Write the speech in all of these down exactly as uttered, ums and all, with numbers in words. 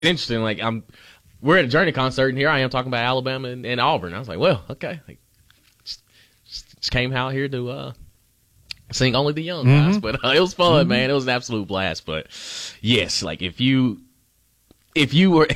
interesting. Like I'm, we're at a Journey concert, and here I am talking about Alabama and, and Auburn. I was like, well, okay, like, just, just came out here to uh, sing "Only the Young" guys, mm-hmm. but uh, it was fun, mm-hmm. man. It was an absolute blast. But yes, like if you, if you were,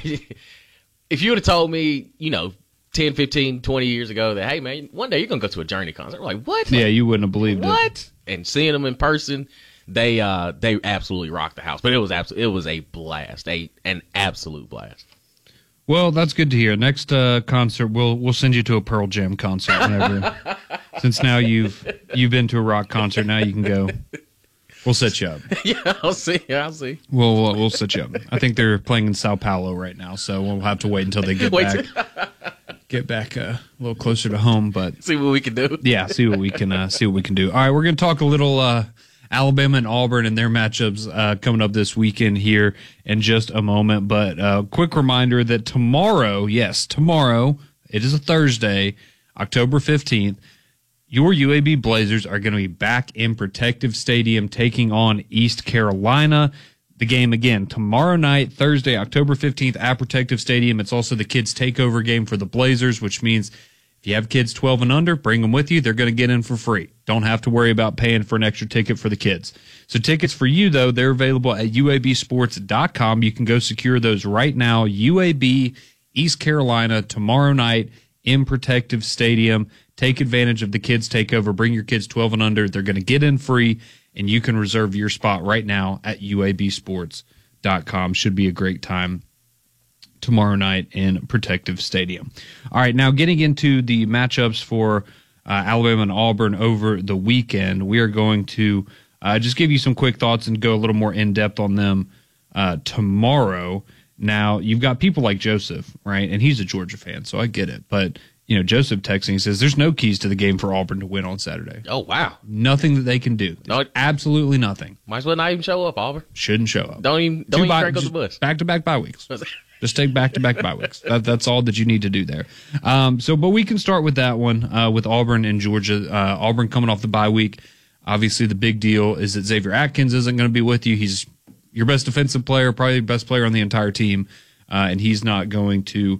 if you would have told me, you know, ten, fifteen, twenty years ago that, hey man, one day you're gonna go to a Journey concert, I'm like, what? Yeah, like, you wouldn't have believed what? it. What? And seeing them in person. They uh they absolutely rocked the house, but it was abs- it was a blast, a an absolute blast. Well, that's good to hear. Next uh, concert, we'll we'll send you to a Pearl Jam concert whenever. Since now you've you've been to a rock concert, now you can go. We'll set you up. Yeah, I'll see. I'll see. We'll we'll, we'll set you up. I think they're playing in Sao Paulo right now, so we'll have to wait until they get back. To- get back uh, a little closer to home, but see what we can do. Yeah, see what we can uh, see what we can do. All right, we're going to talk a little. Uh, Alabama and Auburn and their matchups uh, coming up this weekend here in just a moment. But uh, quick reminder that tomorrow, yes, tomorrow, it is a Thursday, October fifteenth, your U A B Blazers are going to be back in Protective Stadium taking on East Carolina. The game again tomorrow night, Thursday, October fifteenth at Protective Stadium. It's also the kids' takeover game for the Blazers, which means if you have kids twelve and under, bring them with you. They're going to get in for free. Don't have to worry about paying for an extra ticket for the kids. So tickets for you, though, they're available at U A B sports dot com. You can go secure those right now. U A B, East Carolina, tomorrow night in Protective Stadium. Take advantage of the kids' takeover. Bring your kids twelve and under. They're going to get in free, and you can reserve your spot right now at U A B sports dot com. Should be a great time tomorrow night in Protective Stadium. All right, now getting into the matchups for uh, Alabama and Auburn over the weekend, we are going to uh, just give you some quick thoughts and go a little more in-depth on them uh, tomorrow. Now, you've got people like Joseph, right? And he's a Georgia fan, so I get it. But, you know, Joseph texting says there's no keys to the game for Auburn to win on Saturday. Oh, wow. Nothing that they can do. No, absolutely nothing. Might as well not even show up, Auburn. Shouldn't show up. Don't even, don't Two even by, crank up the bus. Back-to-back bye weeks. Just take back-to-back bye weeks. That, that's all that you need to do there. Um, so, but we can start with that one uh, with Auburn and Georgia. Uh, Auburn coming off the bye week. Obviously, the big deal is that Xavier Atkins isn't going to be with you. He's your best defensive player, probably the best player on the entire team, uh, and he's not going to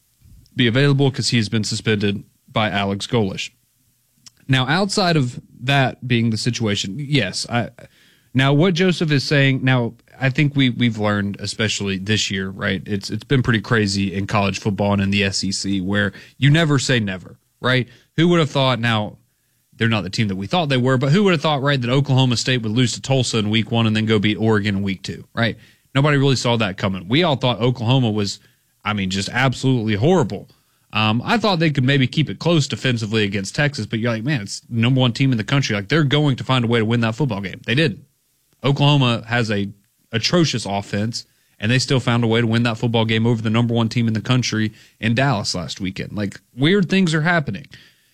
be available because he's been suspended by Alex Golesh. Now, outside of that being the situation, yes. I, now, what Joseph is saying now. I think we we've learned, especially this year, right? It's it's been pretty crazy in college football and in the S E C, where you never say never, right? Who would have thought? Now, they're not the team that we thought they were, but who would have thought, right, that Oklahoma State would lose to Tulsa in week one and then go beat Oregon in week two, right? Nobody really saw that coming. We all thought Oklahoma was, I mean, just absolutely horrible. Um, I thought they could maybe keep it close defensively against Texas, but you're like, man, it's the number one team in the country. Like, they're going to find a way to win that football game. They didn't. Oklahoma has a atrocious offense, and they still found a way to win that football game over the number one team in the country in Dallas last weekend. Like, weird things are happening.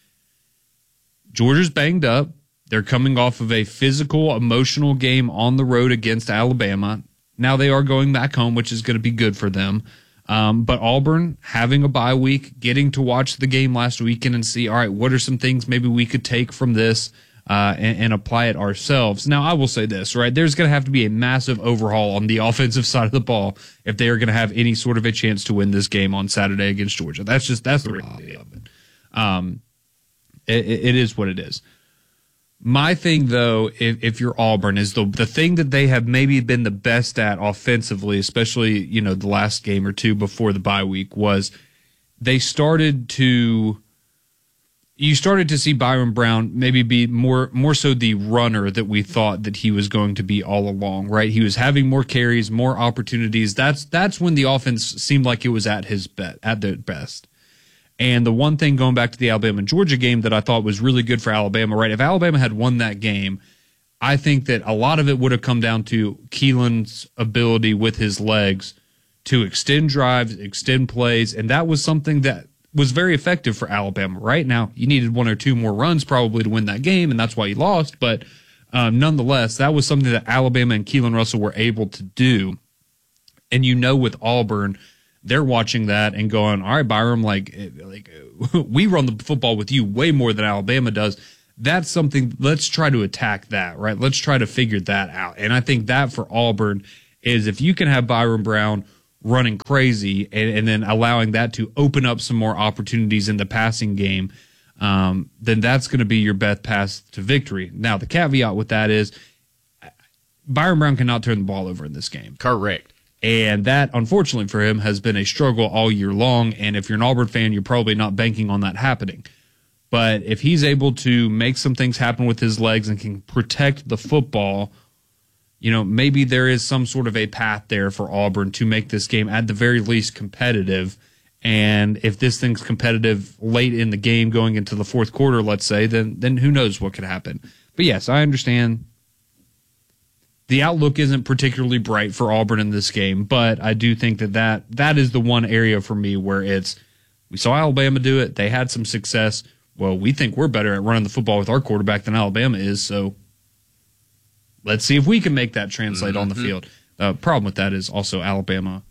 Georgia's banged up. They're coming off of a physical, emotional game on the road against Alabama. Now they are going back home, which is going to be good for them. Um, but Auburn having a bye week, getting to watch the game last weekend and see, all right, what are some things maybe we could take from this Uh, and, and apply it ourselves. Now, I will say this, right? There's going to have to be a massive overhaul on the offensive side of the ball if they are going to have any sort of a chance to win this game on Saturday against Georgia. That's just, that's the reality of it. Um, it, it is what it is. My thing, though, if, if you're Auburn, is the the thing that they have maybe been the best at offensively, especially, you know, the last game or two before the bye week, was they started to you started to see Byron Brown maybe be more more so the runner that we thought that he was going to be all along, right? He was having more carries, more opportunities. That's that's when the offense seemed like it was at his bet at their best. And the one thing going back to the Alabama and Georgia game that I thought was really good for Alabama, right? If Alabama had won that game, I think that a lot of it would have come down to Keelan's ability with his legs to extend drives, extend plays, and that was something that was very effective for Alabama. Right now, you needed one or two more runs probably to win that game, and that's why you lost. But um, nonetheless, that was something that Alabama and Keelan Russell were able to do. And you know, with Auburn, they're watching that and going, all right, Byram, like, like we run the football with you way more than Alabama does. That's something, let's try to attack that, right? Let's try to figure that out. And I think that for Auburn is if you can have Byron Brown running crazy and, and then allowing that to open up some more opportunities in the passing game, um, then that's going to be your best path to victory. Now, the caveat with that is Byron Brown cannot turn the ball over in this game. Correct. And that, unfortunately for him, has been a struggle all year long. And if you're an Auburn fan, you're probably not banking on that happening. But if he's able to make some things happen with his legs and can protect the football, you know, maybe there is some sort of a path there for Auburn to make this game at the very least competitive. And if this thing's competitive late in the game going into the fourth quarter, let's say, then then who knows what could happen. But yes, I understand the outlook isn't particularly bright for Auburn in this game, but I do think that that, that is the one area for me where it's, we saw Alabama do it. They had some success. Well, we think we're better at running the football with our quarterback than Alabama is, so let's see if we can make that translate mm-hmm. on the field. The uh, problem with that is also Alabama,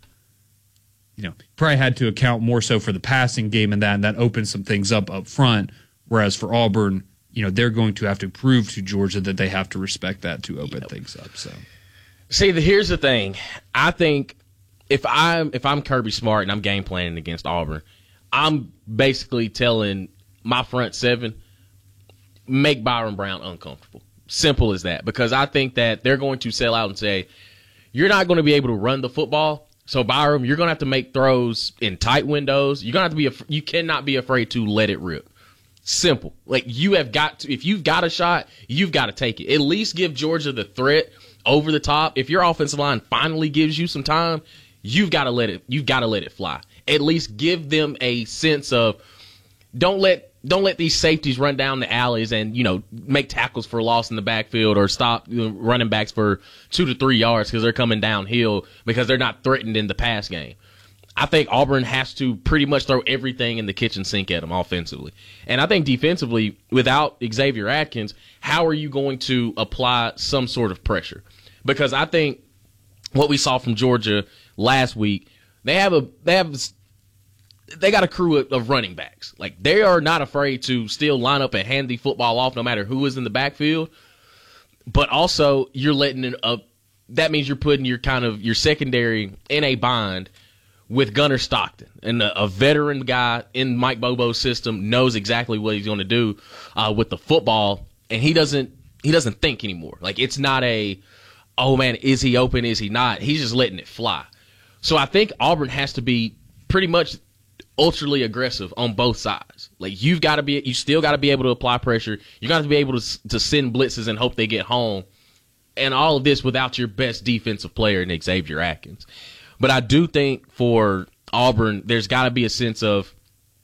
you know, probably had to account more so for the passing game and that, and that opened some things up up front, whereas for Auburn, you know, they're going to have to prove to Georgia that they have to respect that to open yep. things up. So, see, the, here's the thing. I think if I'm if I'm Kirby Smart and I'm game planning against Auburn, I'm basically telling my front seven, make Byron Brown uncomfortable. Simple as that. Because I think that they're going to sell out and say, you're not going to be able to run the football. So Byron, you're going to have to make throws in tight windows. You're going to have to be. You cannot be afraid to let it rip. Simple. Like, you have got to, if you've got a shot, you've got to take it. At least give Georgia the threat over the top. If your offensive line finally gives you some time, you've got to let it, you've got to let it fly. At least give them a sense of, don't let, don't let these safeties run down the alleys and, you know, make tackles for loss in the backfield or stop, you know, running backs for two to three yards because they're coming downhill because they're not threatened in the pass game. I think Auburn has to pretty much throw everything in the kitchen sink at them offensively. And I think defensively, without Xavier Atkins, how are you going to apply some sort of pressure? Because I think what we saw from Georgia last week, they have a they have they got a crew of, of running backs. Like, they are not afraid to still line up and hand the football off no matter who is in the backfield. But also, you're letting it up. That means you're putting your kind of your secondary in a bind with Gunnar Stockton, and a, a veteran guy in Mike Bobo's system knows exactly what he's going to do uh, with the football, and he doesn't he doesn't think anymore. Like, it's not a, oh man, is he open, is he not? He's just letting it fly. So I think Auburn has to be pretty much ultraly aggressive on both sides. Like, you've got to be, you still got to be able to apply pressure. You got to be able to to send blitzes and hope they get home, and all of this without your best defensive player in Xavier Atkins. But I do think for Auburn, there's got to be a sense of,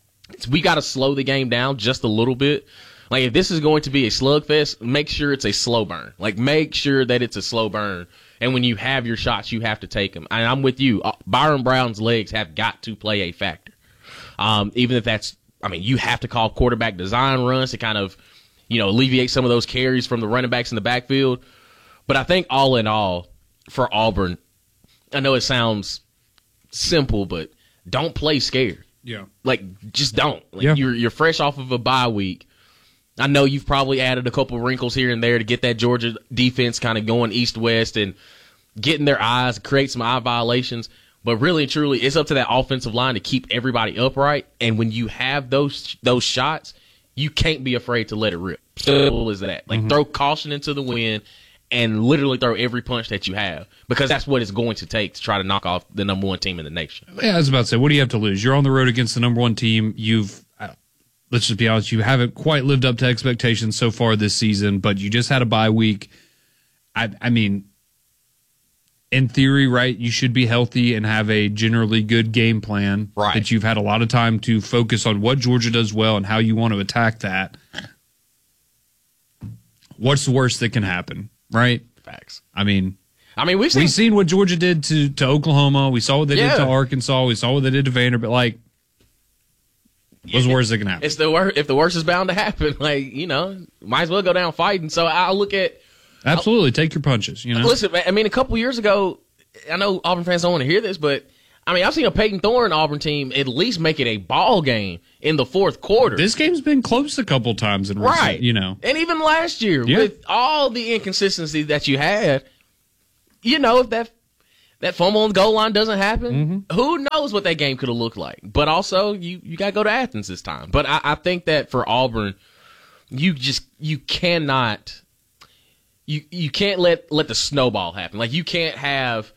we got to slow the game down just a little bit. Like, if this is going to be a slugfest, make sure it's a slow burn. Like, make sure that it's a slow burn. And when you have your shots, you have to take them. And I'm with you. Byron Brown's legs have got to play a factor. Um, even if that's, I mean, you have to call quarterback design runs to kind of, you know, alleviate some of those carries from the running backs in the backfield. But I think all in all, for Auburn, I know it sounds simple, but don't play scared. Yeah. Like, just don't. Like, yeah. You're you're fresh off of a bye week. I know you've probably added a couple wrinkles here and there to get that Georgia defense kind of going east-west and getting their eyes, create some eye violations. But really and truly, it's up to that offensive line to keep everybody upright. And when you have those those shots, you can't be afraid to let it rip. Simple as that. Like, mm-hmm. throw caution into the wind and literally throw every punch that you have, because that's what it's going to take to try to knock off the number one team in the nation. Yeah, I was about to say, what do you have to lose? You're on the road against the number one team. You've, uh, let's just be honest, you haven't quite lived up to expectations so far this season, but you just had a bye week. I, I mean, in theory, right, you should be healthy and have a generally good game plan. Right. That you've had a lot of time to focus on what Georgia does well and how you want to attack that. What's the worst that can happen? Right? Facts. I mean, I mean, we've seen, we've seen what Georgia did to, to Oklahoma. We saw what they yeah. did to Arkansas. We saw what they did to Vanderbilt. Like, what's the worst that can happen? It's the worst. If the worst is bound to happen, like, you know, might as well go down fighting. So I look at absolutely I'll, take your punches. You know, listen, I mean, a couple years ago, I know Auburn fans don't want to hear this, but I mean, I've seen a Peyton Thorne Auburn team at least make it a ball game in the fourth quarter. This game's been close a couple times in recent, right, you know, and even last year yeah. with all the inconsistency that you had, you know, if that that fumble on the goal line doesn't happen, Mm-hmm. who knows what that game could have looked like. But also, you, you got to go to Athens this time. But I, I think that for Auburn, you just you cannot you you can't let let the snowball happen. Like, you can't have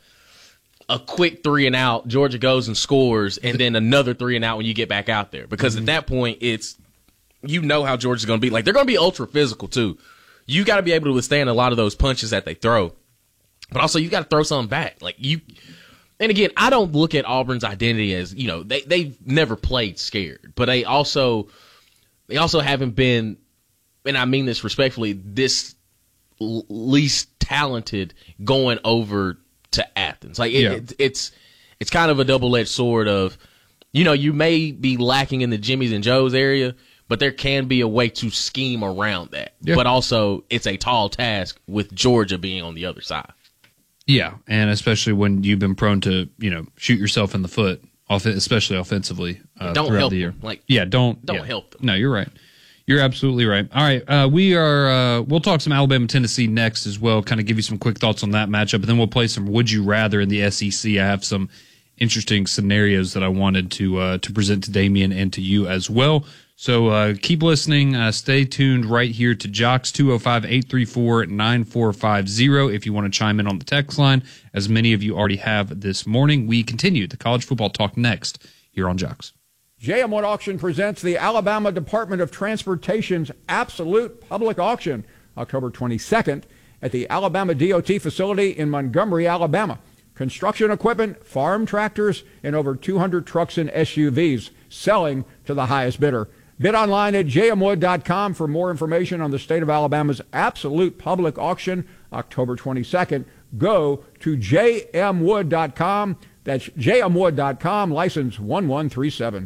a quick three and out, Georgia goes and scores, and then another three and out when you get back out there. Because mm-hmm. at that point, it's you know how Georgia's going to be. Like, they're going to be ultra physical too. You got to be able to withstand a lot of those punches that they throw. But also, you got to throw something back. Like, you, and again, I don't look at Auburn's identity as, you know, they they've never played scared, but they also they also haven't been, and I mean this respectfully, this l- least talented going over to Athens. Like, it, yeah. it, it's it's kind of a double edged sword of, you know, you may be lacking in the Jimmy's and Joe's area, but there can be a way to scheme around that. Yeah. But also, it's a tall task with Georgia being on the other side. Yeah, and especially when you've been prone to, you know, shoot yourself in the foot, off- especially offensively uh, don't throughout help the year. them. Like, yeah, don't don't yeah. help them. No, you're right. You're absolutely right. All right, uh, we are. Uh, we'll talk some Alabama Tennessee next as well. Kind of give you some quick thoughts on that matchup, and then we'll play some Would You Rather in the S E C. I have some interesting scenarios that I wanted to uh, to present to Damian and to you as well. So uh, keep listening. Uh, stay tuned right here to Jocks, two oh five, eight three four, nine four five oh if you want to chime in on the text line, as many of you already have this morning. We continue the college football talk next here on Jocks. J M Wood Auction presents the Alabama Department of Transportation's Absolute Public Auction, October twenty-second, at the Alabama D O T facility in Montgomery, Alabama. Construction equipment, farm tractors, and over two hundred trucks and S U Vs selling to the highest bidder. Bid online at j m wood dot com for more information on the state of Alabama's Absolute Public Auction, October twenty-second. Go to j m wood dot com. That's j m wood dot com, license one one three seven.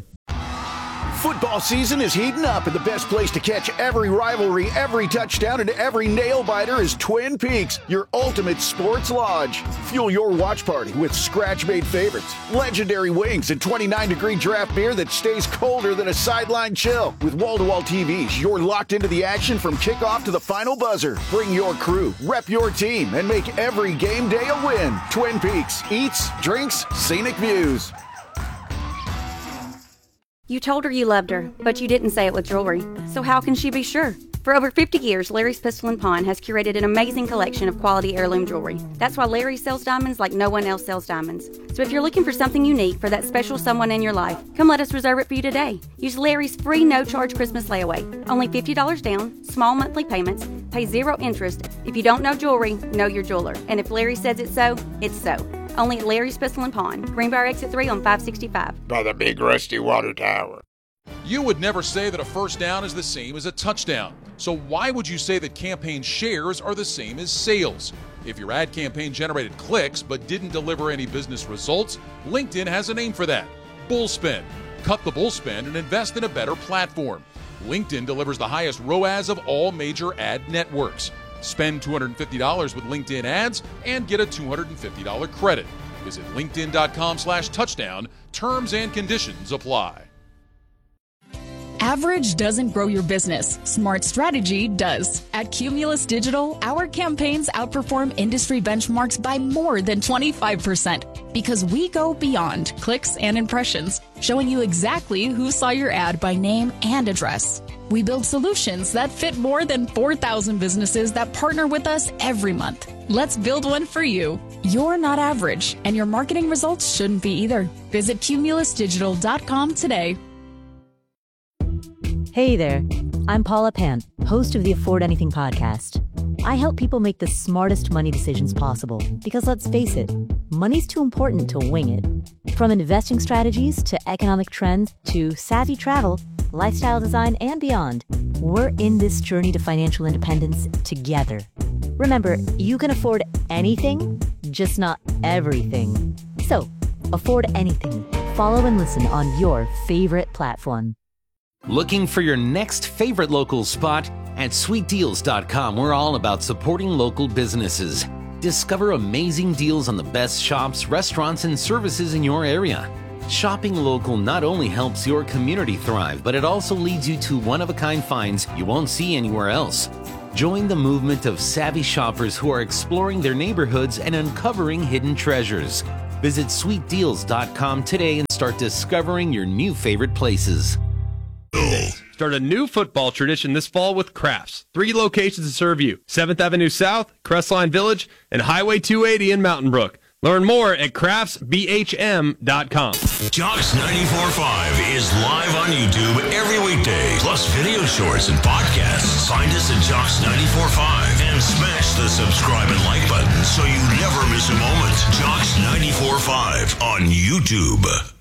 Football season is heating up, and the best place to catch every rivalry, every touchdown, and every nail-biter is Twin Peaks, your ultimate sports lodge. Fuel your watch party with scratch-made favorites, legendary wings, and twenty-nine degree draft beer that stays colder than a sideline chill. With wall-to-wall T Vs, you're locked into the action from kickoff to the final buzzer. Bring your crew, rep your team, and make every game day a win. Twin Peaks, eats, drinks, scenic views. You told her you loved her, but you didn't say it with jewelry. So how can she be sure? For over fifty years, Larry's Pistol and Pawn has curated an amazing collection of quality heirloom jewelry. That's why Larry sells diamonds like no one else sells diamonds. So if you're looking for something unique for that special someone in your life, come let us reserve it for you today. Use Larry's free no-charge Christmas layaway. Only fifty dollars down, small monthly payments, pay zero interest. If you don't know jewelry, know your jeweler. And if Larry says it's so, it's so. Only at Larry's Pistol and Pawn, Greenbrier Exit three on five sixty-five. By the big rusty water tower. You would never say that a first down is the same as a touchdown. So why would you say that campaign shares are the same as sales? If your ad campaign generated clicks but didn't deliver any business results, LinkedIn has a name for that. Bullspend. Cut the bullspend and invest in a better platform. LinkedIn delivers the highest R O A S of all major ad networks. Spend two hundred fifty dollars with LinkedIn ads and get a two hundred fifty dollars credit. Visit linkedin.com slash touchdown. Terms and conditions apply. Average doesn't grow your business. Smart strategy does. At Cumulus Digital, our campaigns outperform industry benchmarks by more than twenty-five percent because we go beyond clicks and impressions, showing you exactly who saw your ad by name and address. We build solutions that fit more than four thousand businesses that partner with us every month. Let's build one for you. You're not average, and your marketing results shouldn't be either. Visit cumulus digital dot com today. Hey there, I'm Paula Pant, host of the Afford Anything podcast. I help people make the smartest money decisions possible because, let's face it, money's too important to wing it. From investing strategies to economic trends to savvy travel, lifestyle design, and beyond, we're in this journey to financial independence together. Remember, you can afford anything, just not everything. So, afford anything. Follow and listen on your favorite platform. Looking for your next favorite local spot? At sweet deals dot com, we're all about supporting local businesses. Discover amazing deals on the best shops, restaurants, and services in your area. Shopping local not only helps your community thrive, but it also leads you to one-of-a-kind finds you won't see anywhere else. Join the movement of savvy shoppers who are exploring their neighborhoods and uncovering hidden treasures. Visit sweet deals dot com today and start discovering your new favorite places. Start a new football tradition this fall with Crafts. Three locations to serve you: seventh Avenue South, Crestline Village, and Highway two eighty in Mountain Brook. Learn more at crafts b h m dot com. Jocks ninety-four point five is live on YouTube every weekday, plus video shorts and podcasts. Find us at Jocks ninety-four point five and smash the subscribe and like button so you never miss a moment. Jocks ninety-four point five on YouTube.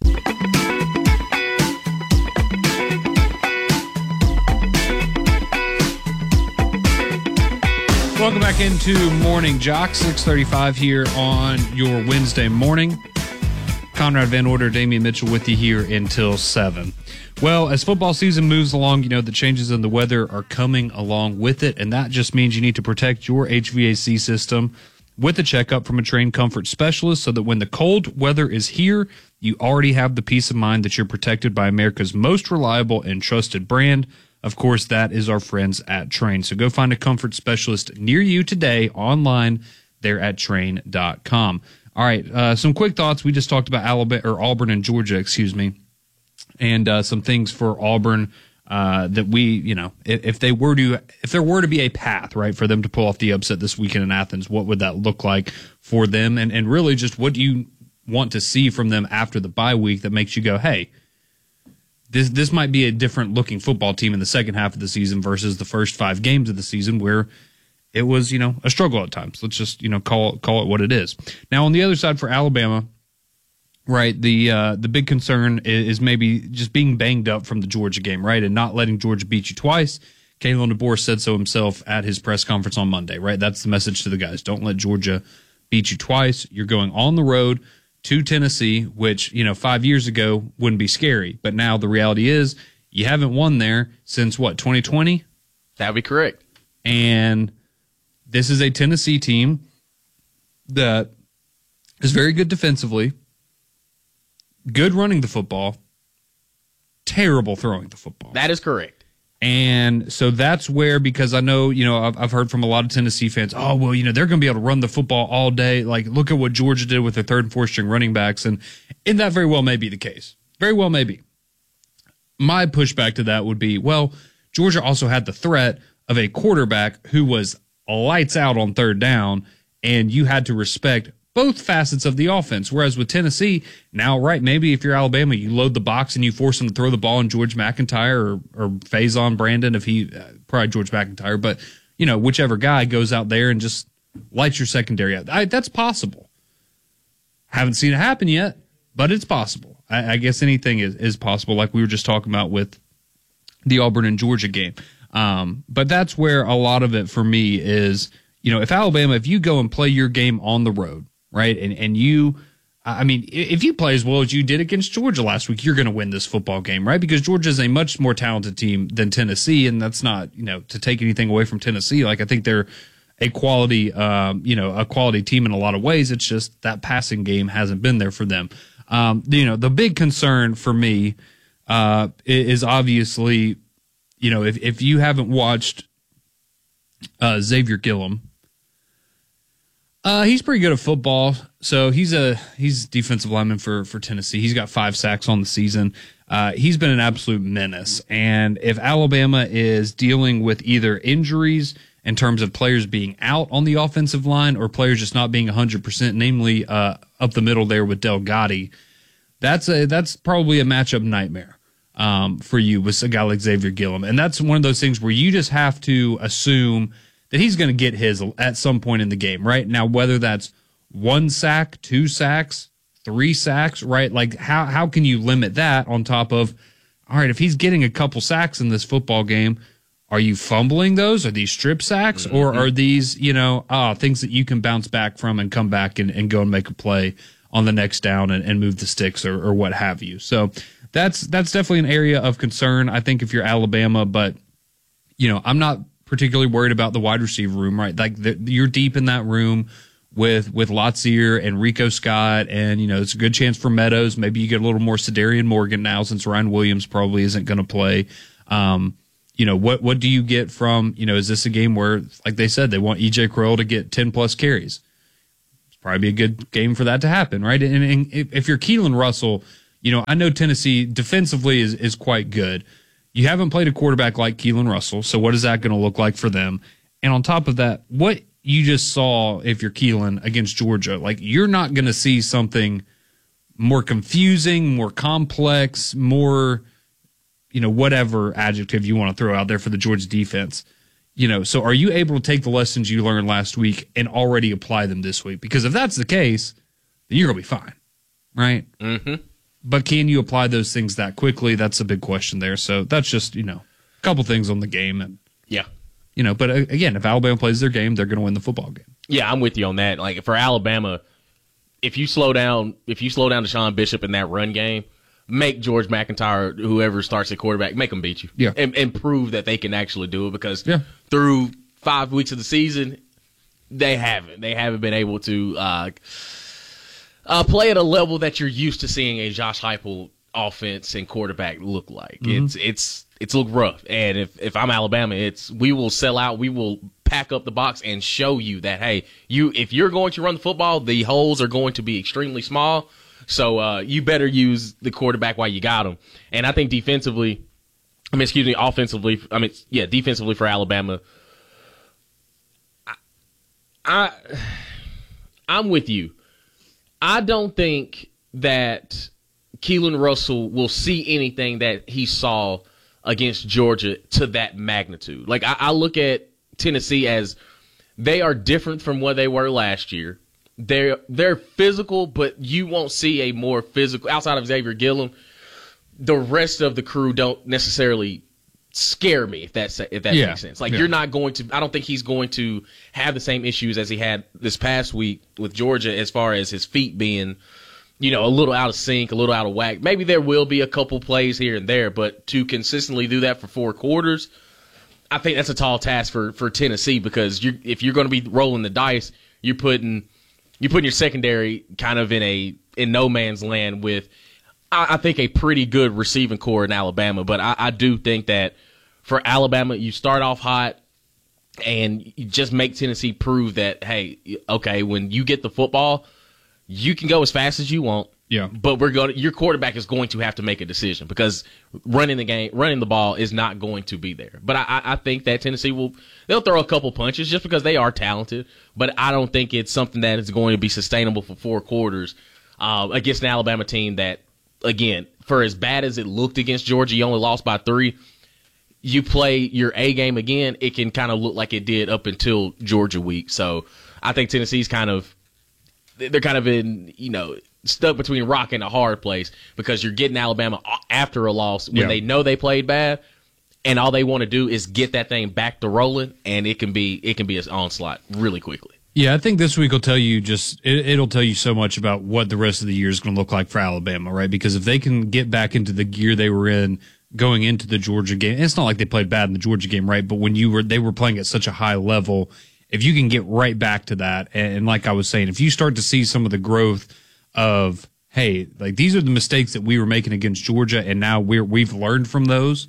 Welcome back into Morning Jocks, six thirty-five here on your Wednesday morning. Conrad Van Order, Damian Mitchell with you here until seven. Well, as football season moves along, you know, the changes in the weather are coming along with it, and that just means you need to protect your H V A C system with a checkup from a trained comfort specialist so that when the cold weather is here, you already have the peace of mind that you're protected by America's most reliable and trusted brand. Of course, that is our friends at Train. So go find a comfort specialist near you today online. They're at train dot com. All right, uh, some quick thoughts. We just talked about Alabama or Auburn and Georgia, excuse me, and uh, some things for Auburn uh, that we, you know, if, if they were to, if there were to be a path, right, for them to pull off the upset this weekend in Athens, what would that look like for them? And and really, just what do you want to see from them after the bye week that makes you go, hey, This this might be a different looking football team in the second half of the season versus the first five games of the season where it was, you know, a struggle at times. Let's just, you know, call call it what it is. Now on the other side for Alabama, right, the uh, the big concern is, is maybe just being banged up from the Georgia game, right, and not letting Georgia beat you twice. Kalen DeBoer said so himself at his press conference on Monday, right? That's the message to the guys. Don't let Georgia beat you twice. You're going on the road to Tennessee, which, you know, five years ago wouldn't be scary. But now the reality is you haven't won there since, what, twenty twenty? That would be correct. And this is a Tennessee team that is very good defensively, good running the football, terrible throwing the football. That is correct. And so that's where, because I know, you know, I've, I've heard from a lot of Tennessee fans, oh, well, you know, they're going to be able to run the football all day. Like, look at what Georgia did with their third and fourth string running backs. And, and that very well may be the case. Very well may be. My pushback to that would be, well, Georgia also had the threat of a quarterback who was lights out on third down, and you had to respect both facets of the offense. Whereas with Tennessee, now, right, maybe if you're Alabama, you load the box and you force them to throw the ball in George McIntyre or, or Faison Brandon, if he, uh, probably George McIntyre, but, you know, whichever guy goes out there and just lights your secondary out. I, that's possible. Haven't seen it happen yet, but it's possible. I, I guess anything is, is possible, like we were just talking about with the Auburn and Georgia game. Um, but that's where a lot of it for me is, you know, if Alabama, if you go and play your game on the road, right, and, and you, I mean, if you play as well as you did against Georgia last week, you're going to win this football game, right? Because Georgia is a much more talented team than Tennessee, and that's not, you know, to take anything away from Tennessee. Like, I think they're a quality, um, you know, a quality team in a lot of ways. It's just that passing game hasn't been there for them. Um, you know, the big concern for me uh, is obviously, you know, if, if you haven't watched uh, Xavier Gillum, uh, he's pretty good at football. So he's a he's defensive lineman for, for Tennessee. He's got five sacks on the season. Uh, he's been an absolute menace. And if Alabama is dealing with either injuries in terms of players being out on the offensive line or players just not being one hundred percent, namely uh, up the middle there with Del Gotti, that's a that's probably a matchup nightmare um, for you with a guy like Xavier Gillum. And that's one of those things where you just have to assume that he's going to get his at some point in the game, right? Now, whether that's one sack, two sacks, three sacks, right? Like, how how can you limit that on top of, all right, if he's getting a couple sacks in this football game, are you fumbling those? Are these strip sacks? Mm-hmm. Or are these, you know, uh, things that you can bounce back from and come back and, and go and make a play on the next down and, and move the sticks or, or what have you? So that's that's definitely an area of concern, I think, if you're Alabama. But, you know, I'm not particularly worried about the wide receiver room, right? Like, the, you're deep in that room with with Latsier and Rico Scott, and, you know, it's a good chance for Meadows. Maybe you get a little more Sedarian Morgan now since Ryan Williams probably isn't going to play. Um, you know, what what do you get from, you know, is this a game where, like they said, they want E J Crowell to get ten plus carries? It's probably be a good game for that to happen, right? And, and if you're Keelan Russell, you know, I know Tennessee defensively is, is quite good. You haven't played a quarterback like Keelan Russell, so what is that going to look like for them? And on top of that, what you just saw, if you're Keelan against Georgia, like you're not going to see something more confusing, more complex, more, you know, whatever adjective you want to throw out there for the Georgia defense. You know, so are you able to take the lessons you learned last week and already apply them this week? Because if that's the case, then you're going to be fine, right? Mm-hmm. But can you apply those things that quickly? That's a big question there. So that's just, you know, a couple things on the game. And yeah. You know, but again, if Alabama plays their game, they're going to win the football game. Yeah, I'm with you on that. Like for Alabama, if you slow down, if you slow down Deshaun Bishop in that run game, make George McIntyre, whoever starts at quarterback, make them beat you. Yeah. And, and prove that they can actually do it because yeah. through five weeks of the season, they haven't. They haven't been able to uh, uh, play at a level that you're used to seeing a Josh Heupel offense and quarterback look like. Mm-hmm. It's it's it's look rough. And if, if I'm Alabama, it's we will sell out. We will pack up the box and show you that, hey, you if you're going to run the football, the holes are going to be extremely small. So uh, you better use the quarterback while you got him. And I think defensively, I mean, excuse me, offensively, I mean, yeah, defensively for Alabama, I, I I'm with you. I don't think that Keelan Russell will see anything that he saw against Georgia to that magnitude. Like, I, I look at Tennessee as they are different from what they were last year. They're they're physical, but you won't see a more physical outside of Xavier Gillum. The rest of the crew don't necessarily scare me, if that's if that yeah. makes sense. Like yeah. you're not going to. I don't think he's going to have the same issues as he had this past week with Georgia, as far as his feet being, you know, a little out of sync, a little out of whack. Maybe there will be a couple plays here and there, but to consistently do that for four quarters, I think that's a tall task for for Tennessee because you're if you're going to be rolling the dice, you're putting. You're putting your secondary kind of in a in no man's land with, I, I think, a pretty good receiving core in Alabama. But I, I do think that for Alabama, you start off hot and you just make Tennessee prove that, hey, okay, when you get the football, you can go as fast as you want. Yeah. But we're going. Your quarterback is going to have to make a decision because running the game, running the ball is not going to be there. But I, I think that Tennessee will. They'll throw a couple punches just because they are talented. But I don't think it's something that is going to be sustainable for four quarters uh, against an Alabama team that, again, for as bad as it looked against Georgia, you only lost by three. You play your A game again, it can kind of look like it did up until Georgia week. So I think Tennessee's kind of they're kind of in you know. stuck between a rock and a hard place because you're getting Alabama after a loss when yeah. they know they played bad, and all they want to do is get that thing back to rolling, and it can be it can be an onslaught really quickly. Yeah, I think this week will tell you just it, it'll tell you so much about what the rest of the year is going to look like for Alabama, right? Because if they can get back into the gear they were in going into the Georgia game, it's not like they played bad in the Georgia game, right? But when you were they were playing at such a high level, if you can get right back to that, and, and like I was saying, if you start to see some of the growth of, hey, like these are the mistakes that we were making against Georgia, and now we're we've learned from those,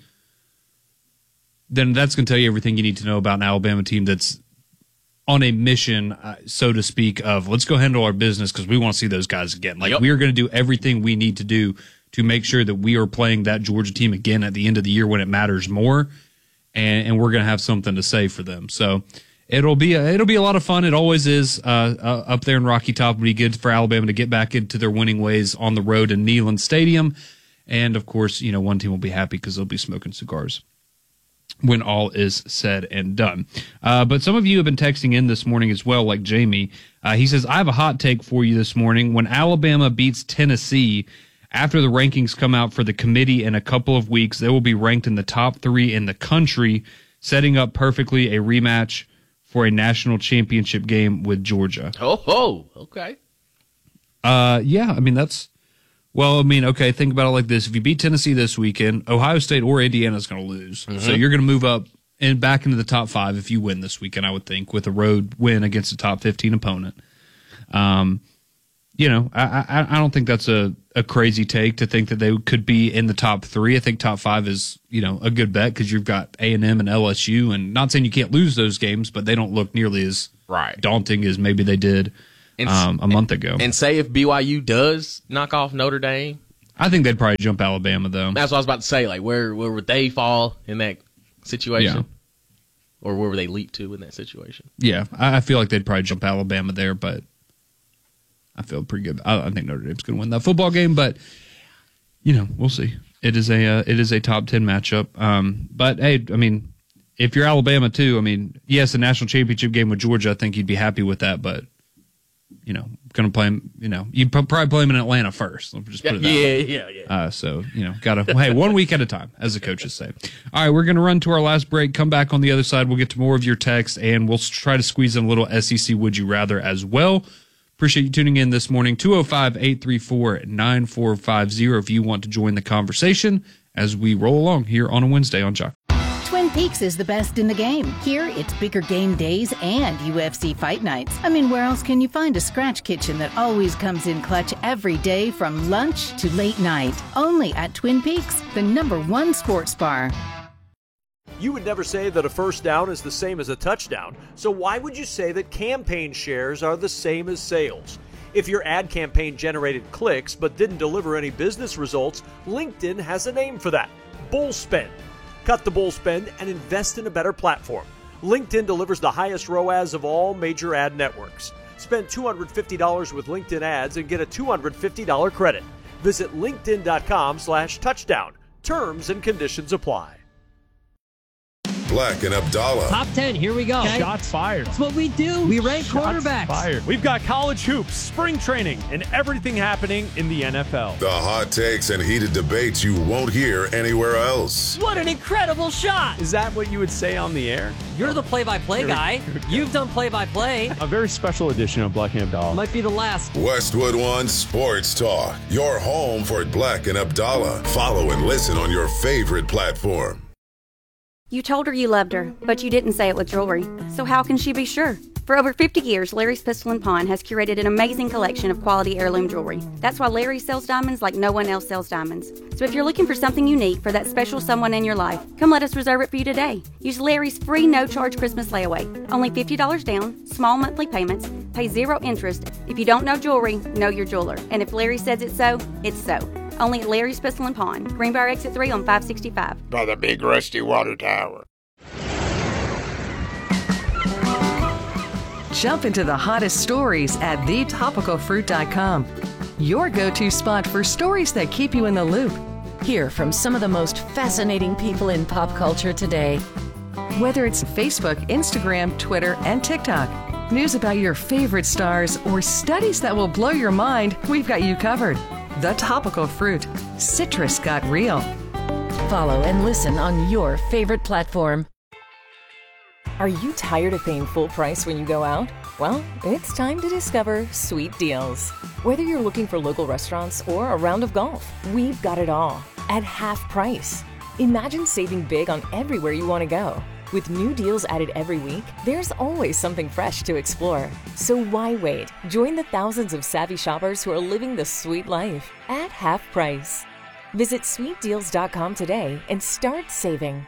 then that's going to tell you everything you need to know about an Alabama team that's on a mission, uh, so to speak, of let's go handle our business because we want to see those guys again. Like yep. we are going to do everything we need to do to make sure that we are playing that Georgia team again at the end of the year when it matters more, and, and we're going to have something to say for them. So. It'll be a, it'll be a lot of fun. It always is uh, uh, up there in Rocky Top. It'll be good for Alabama to get back into their winning ways on the road in Neyland Stadium. And, of course, you know, one team will be happy because they'll be smoking cigars when all is said and done. Uh, but some of you have been texting in this morning as well, like Jamie. Uh, he says, I have a hot take for you this morning. When Alabama beats Tennessee, after the rankings come out for the committee in a couple of weeks, they will be ranked in the top three in the country, setting up perfectly a rematch for a national championship game with Georgia. Oh, oh, okay. Uh, yeah, I mean, that's, well, I mean, okay, think about it like this. If you beat Tennessee this weekend, Ohio State or Indiana is going to lose. Mm-hmm. So you're going to move up and back into the top five if you win this weekend, I would think, with a road win against a top fifteen opponent. Um, you know, I, I, I don't think that's a, a crazy take to think that they could be in the top three. I think top five is, you know, a good bet because you've got A and M and L S U, and not saying you can't lose those games, but they don't look nearly as right. daunting as maybe they did and, um, a month ago. And say if B Y U does knock off Notre Dame, I think they'd probably jump Alabama, though. That's what I was about to say. Like, where where would they fall in that situation? Yeah. Or where would they leap to in that situation? Yeah, I, I feel like they'd probably jump Alabama there, but I feel pretty good. I, I think Notre Dame's going to win that football game, but you know, we'll see. It is a uh, it is a top ten matchup. Um, but hey, I mean, if you're Alabama too, I mean, yes, a national championship game with Georgia, I think you'd be happy with that. But you know, going to play him. You know, you'd probably play him in Atlanta first. Let's just put it that yeah, way. Yeah, yeah, yeah. Uh, so you know, got to hey, one week at a time, as the coaches say. All right, we're going to run to our last break. Come back on the other side. We'll get to more of your text, and we'll try to squeeze in a little S E C Would You Rather as well. Appreciate you tuning in this morning. two oh five, eight three four, nine four five oh if you want to join the conversation as we roll along here on a Wednesday on Jock. Twin Peaks is the best in the game. Here, it's bigger game days and U F C fight nights. I mean, where else can you find a scratch kitchen that always comes in clutch every day from lunch to late night? Only at Twin Peaks, the number one sports bar. You would never say that a first down is the same as a touchdown, so why would you say that campaign shares are the same as sales? If your ad campaign generated clicks but didn't deliver any business results, LinkedIn has a name for that: bull spend. Cut the bull spend and invest in a better platform. LinkedIn delivers the highest R O A S of all major ad networks. Spend two hundred fifty dollars with LinkedIn ads and get a two hundred fifty dollars credit. Visit linkedin.com slash touchdown. Terms and conditions apply. Black and Abdallah. Top ten, here we go. Okay. Shots fired. That's what we do. We rank Shots quarterbacks. Fired. We've got college hoops, spring training, and everything happening in the N F L. The hot takes and heated debates you won't hear anywhere else. What an incredible shot. Is that what you would say on the air? You're the play-by-play guy. You've done play-by-play. A very special edition of Black and Abdallah. Might be the last. Westwood One Sports Talk. Your home for Black and Abdallah. Follow and listen on your favorite platform. You told her you loved her, but you didn't say it with jewelry. So how can she be sure? For over fifty years, Larry's Pistol and Pawn has curated an amazing collection of quality heirloom jewelry. That's why Larry sells diamonds like no one else sells diamonds. So if you're looking for something unique for that special someone in your life, come let us reserve it for you today. Use Larry's free no-charge Christmas layaway. Only fifty dollars down, small monthly payments, pay zero interest. If you don't know jewelry, know your jeweler. And if Larry says it's so, it's so. Only at Larry's Pistol and Pawn, Greenbrier Exit three on five sixty-five. By the big rusty water tower. Jump into the hottest stories at the topical fruit dot com. Your go-to spot for stories that keep you in the loop. Hear from some of the most fascinating people in pop culture today. Whether it's Facebook, Instagram, Twitter, and TikTok, news about your favorite stars, or studies that will blow your mind, we've got you covered. The Topical Fruit. Citrus got real. Follow and listen on your favorite platform. Are you tired of paying full price when you go out? Well, it's time to discover Sweet Deals. Whether you're looking for local restaurants or a round of golf, we've got it all at half price. Imagine saving big on everywhere you want to go. With new deals added every week, there's always something fresh to explore. So why wait? Join the thousands of savvy shoppers who are living the sweet life at half price. Visit sweet deals dot com today and start saving.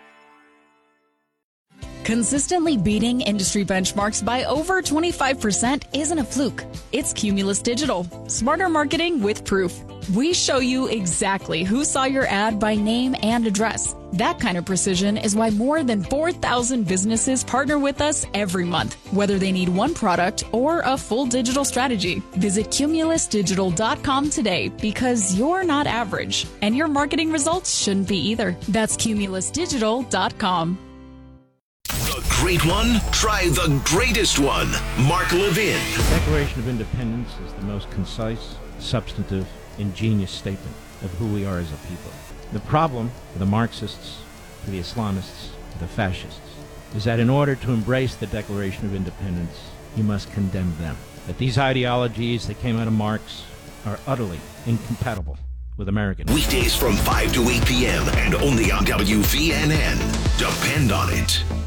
Consistently beating industry benchmarks by over twenty-five percent isn't a fluke. It's Cumulus Digital. Smarter marketing with proof. We show you exactly who saw your ad by name and address. That kind of precision is why more than four thousand businesses partner with us every month, whether they need one product or a full digital strategy. Visit cumulus digital dot com today because you're not average, and your marketing results shouldn't be either. That's cumulus digital dot com. The great one? Try the greatest one. Mark Levin. The Declaration of Independence is the most concise, substantive, ingenious statement of who we are as a people. The problem for the Marxists, for the Islamists, for the fascists, is that in order to embrace the Declaration of Independence, you must condemn them. That these ideologies that came out of Marx are utterly incompatible with American. Weekdays from five to eight p.m. and only on W V N N. Depend on it.